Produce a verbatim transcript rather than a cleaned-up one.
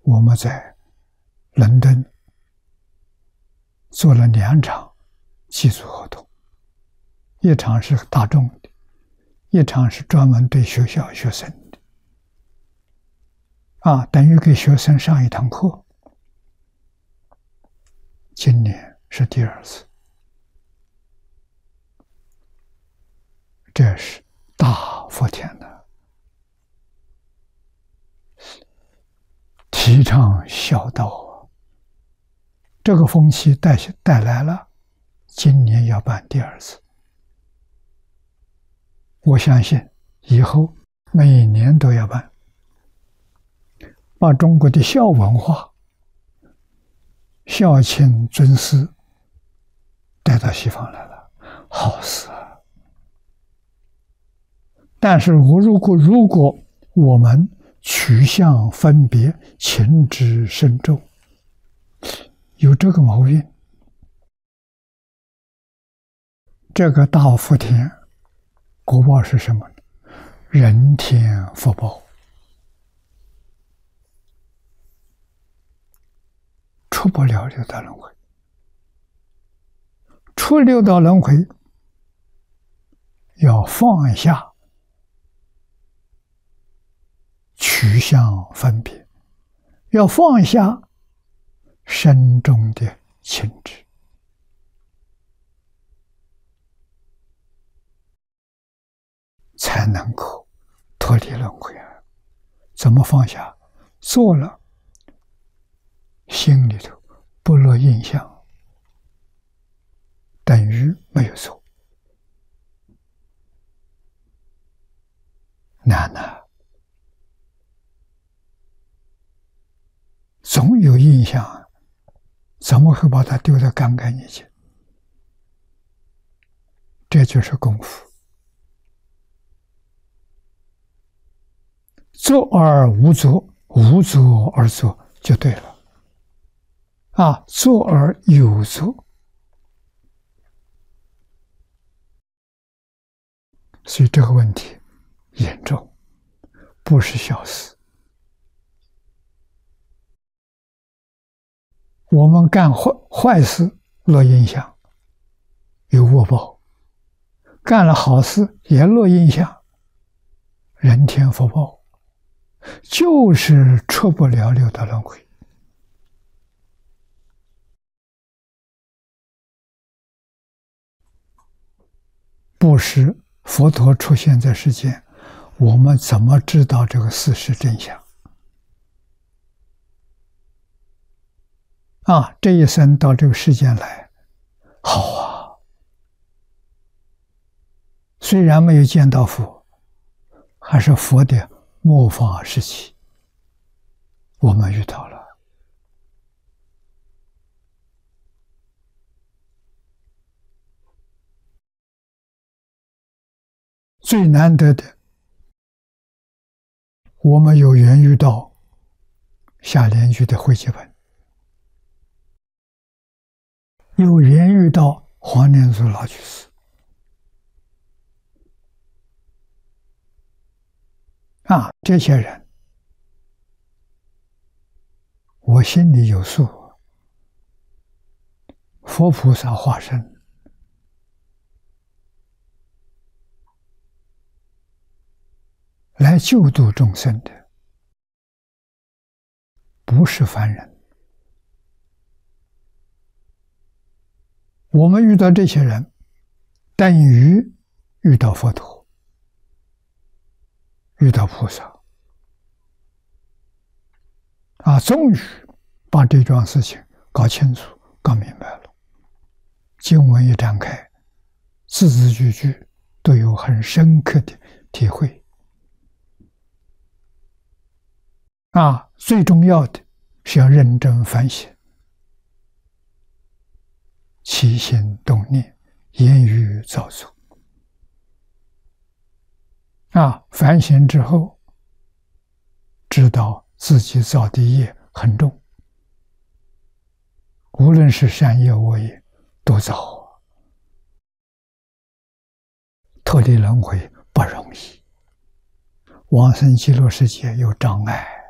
我们在伦敦做了两场寄宿活动，一场是大众的，一场是专门对学校学生的，啊，等于给学生上一堂课。今年是第二次，这是大福田的提倡孝道啊，这个风气带带来了，今年要办第二次。我相信以后每年都要办，把中国的孝文化、孝亲尊师带到西方来了，好事啊！但是我如果如果我们取向分别，情之深重，有这个毛病，这个大福田果报是什么呢？人天福报，出不了六道轮回。出六道轮回要放下取向分别，要放下身中的情执，才能够脱离轮回啊！怎么放下？做了，心里头不落印象，等于没有做。难啊！总有印象，怎么会把它丢得干干净净？这就是功夫。做而无作，无作而作就对了。啊，做而有作，所以这个问题严重，不是小事。我们干坏坏事落印象，有恶报；干了好事也落印象，人天福报。就是出不了六道轮回。不是佛陀出现在世间，我们怎么知道这个事实真相？啊，这一生到这个世间来，好啊！虽然没有见到佛，还是佛的末法时期，我们遇到了。最难得的，我们有缘遇到下联句的汇集本，有缘遇到黄念祖老居士。啊，这些人，我心里有数。佛菩萨化身，来救度众生的，不是凡人。我们遇到这些人，等于遇到佛陀，遇到菩萨，啊，终于把这桩事情搞清楚、搞明白了。经文一展开，字字句句都有很深刻的体会。啊，最重要的是要认真反省，起心动念，言语造作。啊，反省之后，知道自己造的业很重，无论是善业恶业都造，脱离轮回不容易，往生极乐世界有障碍。